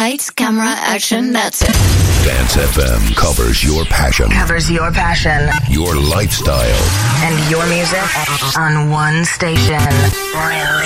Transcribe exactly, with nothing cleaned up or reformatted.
Lights, camera, action, that's it. Dance F M covers your passion. Covers your passion. Your lifestyle. And your music on one station. Really?